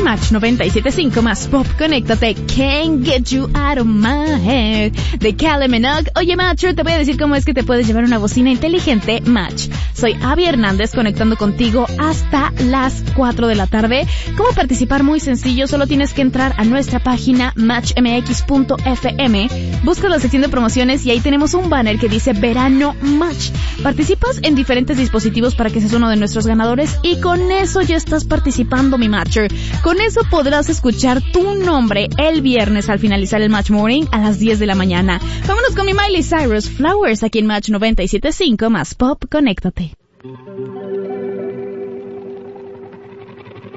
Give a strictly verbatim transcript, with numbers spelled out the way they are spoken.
Match noventa y siete punto cinco más Pop, conéctate. Can't Get You Out of My Head de Kylie Minogue. Oye, Matcher, te voy a decir cómo es que te puedes llevar una bocina inteligente Match. Soy Abby Hernández, conectando contigo hasta las cuatro de la tarde. ¿Cómo participar? Muy sencillo, solo tienes que entrar a nuestra página match m x punto f m, buscas la sección de promociones y ahí tenemos un banner que dice Verano Match. Participas en diferentes dispositivos para que seas uno de nuestros ganadores y con eso ya estás participando, mi Matcher. Con eso podrás escuchar tu nombre el viernes al finalizar el Match Morning a las diez de la mañana. Vámonos con mi Miley Cyrus, Flowers, aquí en Match noventa y siete punto cinco más Pop, conéctate.